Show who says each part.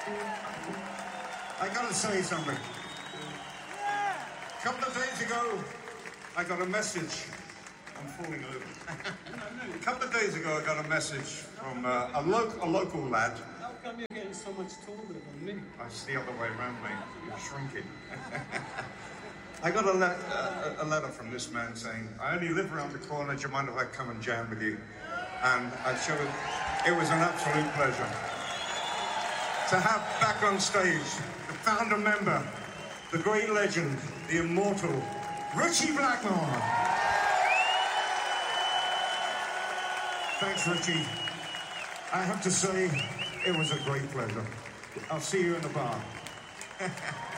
Speaker 1: I gotta say something. A couple of days ago, I got a message. I'm falling over. A couple of days ago, I got a message from a local lad.
Speaker 2: How come you're getting so much taller than me?
Speaker 1: It's the other way around, mate. You're shrinking. I got a letter from this man saying, I only live around the corner, do you mind if I come and jam with you? And I showed it. It was an absolute pleasure to have back on stage the founder member, the great legend, the immortal, Ritchie Blackmore. Thanks, Ritchie. I have to say, it was a great pleasure. I'll see you in the bar.